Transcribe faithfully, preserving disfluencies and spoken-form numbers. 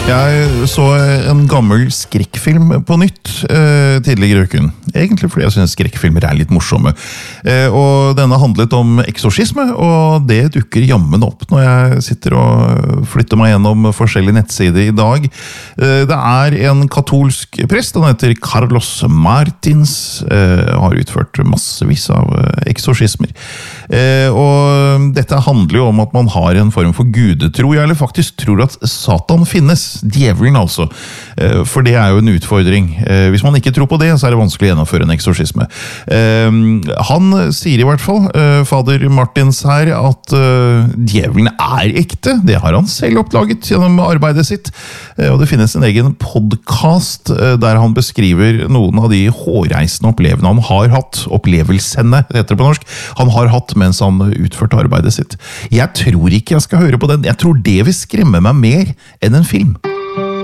Jeg så en gammel skrekkfilm på nytt eh, tidligere i uken. Egentlig fordi jeg synes skrekkfilmer er litt morsomme. Eh, og denne handlet om eksorsisme, og det dukker jammen opp når jeg sitter og flytter meg gjennom forskjellige nettsider i dag. Eh, det er en katolsk prest, han heter Carlos Martins, eh, har utført massevis av eksorsismer. Eh, og dette handler jo om at man har en form for gudetro, eller faktisk tror at Satan finnes. Djevelen altså, for det er jo en utfordring. Hvis man ikke tror på det, så er det vanskelig å gjennomføre en eksorsisme. Han sier i hvert fall, fader Martins her, at djevelen er ekte. Det har han selv oppdaget gjennom arbeidet sitt. Og det finnes en egen podcast der han beskriver noen av de hårreisende opplevelsene han har hatt, opplevelsene, heter det på norsk, han har hatt mens han utførte arbeidet sitt. Jeg tror ikke jeg skal høre på den. Jeg tror det vil skremme meg mer enn en film.